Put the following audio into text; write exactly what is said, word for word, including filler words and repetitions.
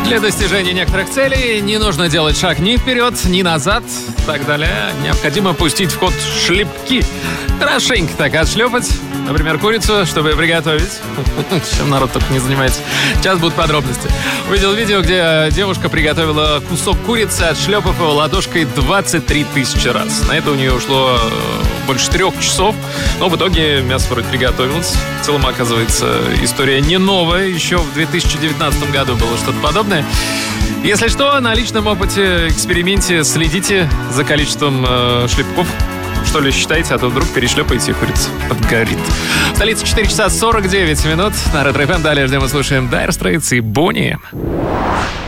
Для достижения некоторых целей не нужно делать шаг ни вперед, ни назад и так далее. Необходимо пустить в ход шлепки. Хорошенько так отшлепать, например, курицу, чтобы приготовить. Чем народ только не занимается. Сейчас будут подробности. Увидел видео, где девушка приготовила кусок курицы, отшлепав его ладошкой двадцать три тысячи раз. На это у нее ушло больше трех часов. Но в итоге мясо вроде приготовилось. В целом, оказывается, история не новая. Еще в две тысячи девятнадцатом году было что-то подобное. Если что, на личном опыте, эксперименте следите за количеством э, шлепков. Что ли, считайте, а то вдруг перешлепаете, и курица подгорит. В столице четыре часа сорок девять минут. На Ретро эф эм далее ждем и слушаем Dire Straits и Bonnie.